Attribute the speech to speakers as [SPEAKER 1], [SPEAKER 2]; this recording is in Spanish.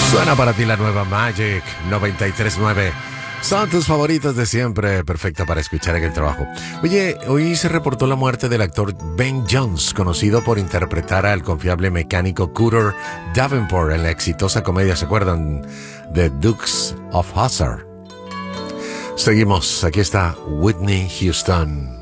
[SPEAKER 1] Suena para ti la nueva Magic 93.9. Son tus favoritos de siempre, perfecta para escuchar en el trabajo. Oye, hoy se reportó la muerte del actor Ben Jones, conocido por interpretar al confiable mecánico Cooter Davenport en la exitosa comedia, ¿se acuerdan? The Dukes of Hazzard. Seguimos, aquí está Whitney Houston.